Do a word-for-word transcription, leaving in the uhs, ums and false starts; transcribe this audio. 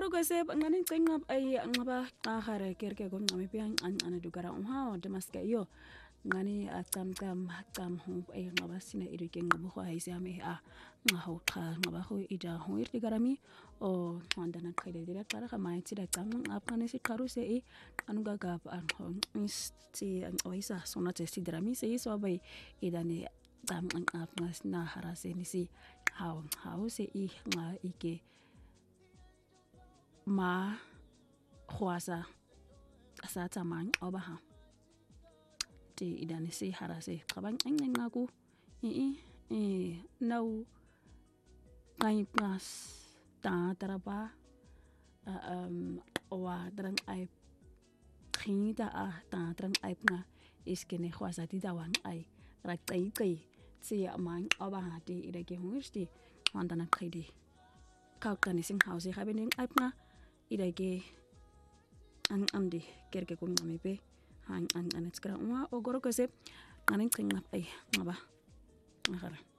ogoro kwese ngani cinga ay ngaba qahare kerke gon ngame pian an ana dugara umha demaske yo ngani acam cam cam hu ay ngaba sina irike ngabu ho ay same a ngaho kha ngaba ho ida ho irti garami o handa na khede dira para kama tira cam apane si karu se e anuga gab an ho isti an oisa sona te si drami se so bay idane cam an apnas na harase ni si how how se i nga ike ma khwasa sa tsamang obaha ti idane si harase kabang ngeng ngaku i i no kai pas ta tarapa um wa drang ai khinita a ta drang ai nga iskene khwasa ti dawang ai rak tai tai si amang obaha ti idake huisti mandana khidi ka kanising house habening ai nga idake ang andi kerke kun ngamepe hang ang anetskra wa ogoro kose nganing kingap ay ngaba ngara